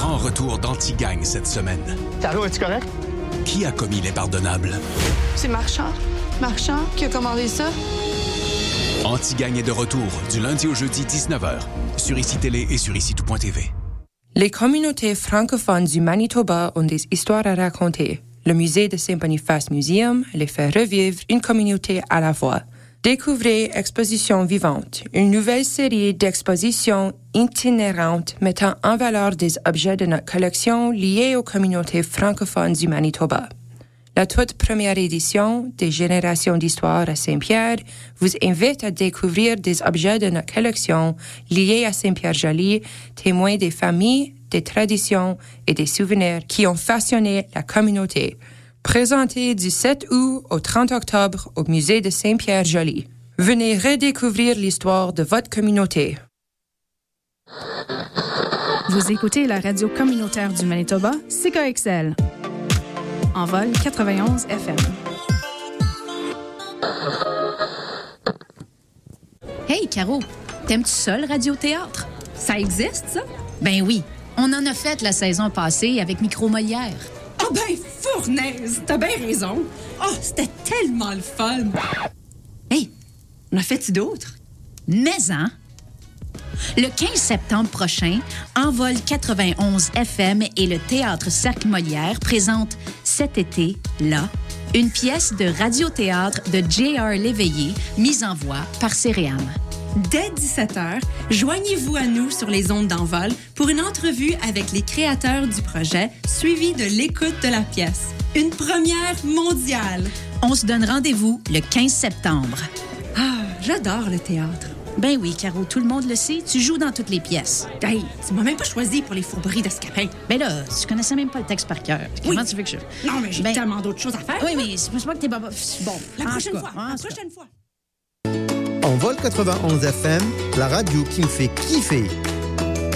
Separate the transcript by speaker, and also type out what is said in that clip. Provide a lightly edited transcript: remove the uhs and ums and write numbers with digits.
Speaker 1: grand retour d'Antigagne cette semaine.
Speaker 2: Allô, es-tu correct?
Speaker 1: Qui a commis l'impardonnable?
Speaker 3: C'est Marchand. Marchand qui a commandé ça.
Speaker 1: Antigagne est de retour du lundi au jeudi 19h sur ICI Télé et sur ICITout.tv.
Speaker 4: Les communautés francophones du Manitoba ont des histoires à raconter. Le musée de Saint-Boniface Museum les fait revivre une communauté à la fois. Découvrez Exposition Vivante, une nouvelle série d'expositions itinérantes mettant en valeur des objets de notre collection liés aux communautés francophones du Manitoba. La toute première édition des Générations d'Histoire à Saint-Pierre vous invite à découvrir des objets de notre collection liés à Saint-Pierre-Joli, témoins des familles, des traditions et des souvenirs qui ont façonné la communauté. Présenté du 7 août au 30 octobre au musée de Saint-Pierre-Joli. Venez redécouvrir l'histoire de votre communauté.
Speaker 5: Vous écoutez la radio communautaire du Manitoba, CKXL. En vol 91 FM.
Speaker 6: Hey, Caro, t'aimes-tu ça, le radiothéâtre?
Speaker 7: Ça existe, ça?
Speaker 6: Ben oui, on en a fait la saison passée avec Micro Molière.
Speaker 7: Oh ben, fournaise! T'as bien raison. Oh, c'était tellement le fun. Hey, on a fait-tu d'autres?
Speaker 6: Mais hein? Le 15 septembre prochain, Envol 91 FM et le Théâtre Cercle Molière présentent cet été, là, une pièce de radiothéâtre de J.R. Léveillé, mise en voix par Céréam.
Speaker 7: Dès 17h, joignez-vous à nous sur les ondes d'Envol pour une entrevue avec les créateurs du projet, suivie de l'écoute de la pièce. Une première mondiale.
Speaker 6: On se donne rendez-vous le 15 septembre.
Speaker 7: Ah, j'adore le théâtre.
Speaker 6: Ben oui, Caro, tout le monde le sait, tu joues dans toutes les pièces.
Speaker 7: Hey, tu m'as même pas choisi pour les fourberies d'Escapin.
Speaker 6: Ben là, tu connaissais même pas le texte par cœur. Comment tu veux que je...
Speaker 7: Non, mais j'ai tellement d'autres choses à faire.
Speaker 6: Oui, mais c'est pas que t'es pas... Bon,
Speaker 7: la prochaine fois.
Speaker 8: Envol 91 FM, la radio qui me fait kiffer.